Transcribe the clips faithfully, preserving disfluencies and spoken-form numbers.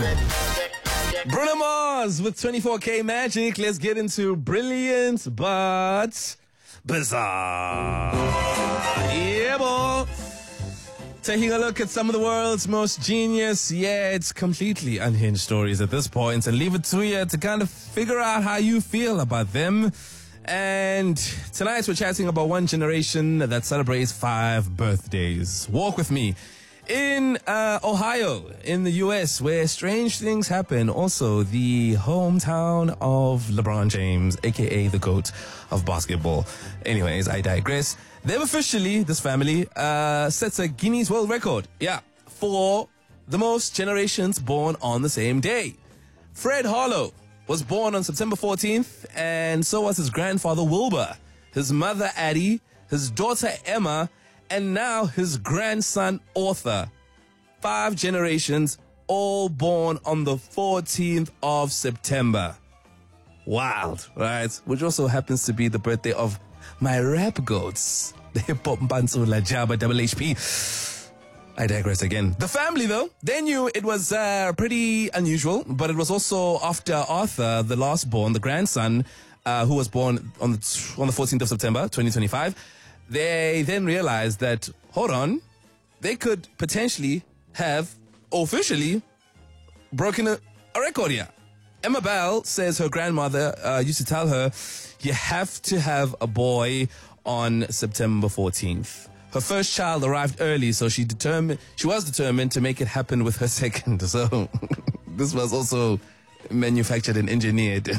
Bruno Mars with twenty-four K Magic. Let's get into brilliant but bizarre. Yeah, boy. Taking a look at some of the world's most genius, yeah, it's completely unhinged stories at this point, and leave it to you to kind of figure out how you feel about them. And tonight we're chatting about one generation that celebrates five birthdays. Walk with me. In uh, Ohio, in the U S, where strange things happen. Also, the hometown of LeBron James, a k a the GOAT of basketball. Anyways, I digress. They've officially, this family, uh, sets a Guinness World Record. Yeah, for the most generations born on the same day. Fred Harlow was born on September fourteenth, and so was his grandfather Wilbur, his mother Addie, his daughter Emma, and now his grandson Arthur. Five generations, all born on the fourteenth of September. Wild, right? Which also happens to be the birthday of my rap goats, the hip hop Mpantsula Jabba Double H P. I digress again. The family, though, they knew it was uh, pretty unusual, but it was also after Arthur, the last born, the grandson, uh, who was born on the on the fourteenth of September, twenty twenty-five. They then realized that, hold on, they could potentially have officially broken a, a record here. Emma Bell says her grandmother uh, used to tell her, you have to have a boy on September fourteenth. Her first child arrived early, so she determined she was determined to make it happen with her second. So this was also manufactured and engineered.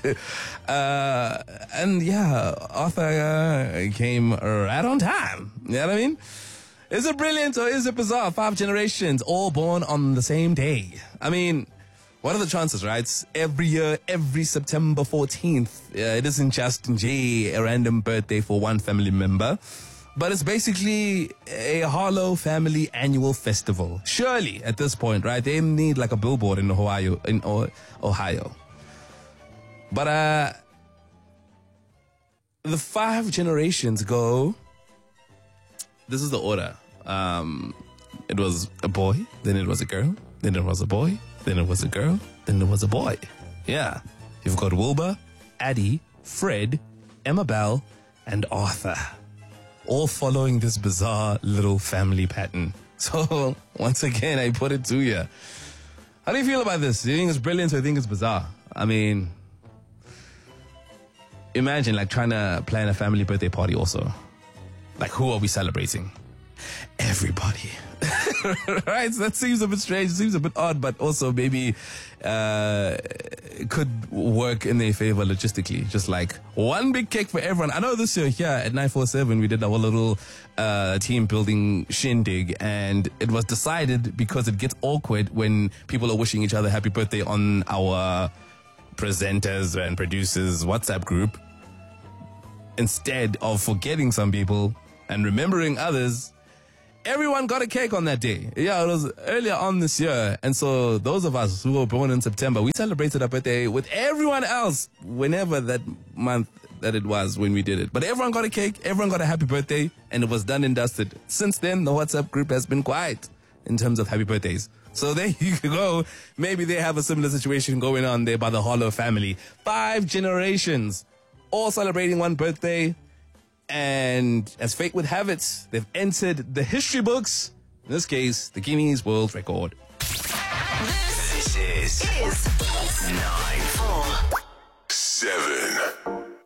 uh, and yeah, Arthur uh, came right on time. You know what I mean? Is it brilliant or is it bizarre? Five generations all born on the same day. I mean, what are the chances, right? Every year, every September fourteenth, uh, it isn't just J, a random birthday for one family member, but it's basically a Harlow family annual festival. Surely, at this point, right, they need like a billboard in Ohio. In Ohio. But uh, the five generations go, this is the order. Um, it was a boy, then it was a girl, then it was a boy, then it was a girl, then there was a boy. Yeah. You've got Wilbur, Addie, Fred, Emma Bell, and Arthur. All following this bizarre little family pattern. So, once again, I put it to you. How do you feel about this? Do you think it's brilliant or do you think it's bizarre? I mean, imagine like trying to plan a family birthday party also. Like, who are we celebrating? Everybody. Right? So that seems a bit strange. It seems a bit odd, but also maybe uh, it could work in their favor logistically. Just like one big cake for everyone. I know this year here at nine four seven, we did our little uh, team building shindig, and it was decided because it gets awkward when people are wishing each other happy birthday on our presenters and producers WhatsApp group. Instead of forgetting some people and remembering others, everyone got a cake on that day. Yeah, it was earlier on this year. And so those of us who were born in September, we celebrated our birthday with everyone else whenever that month that it was when we did it. But everyone got a cake, everyone got a happy birthday, and it was done and dusted. Since then, the WhatsApp group has been quiet in terms of happy birthdays. So there you go. Maybe they have a similar situation going on there by the Harlow family. Five generations, all celebrating one birthday. And as fate would have it, they've entered the history books. In this case, the Guinness World Record. This is, is nine.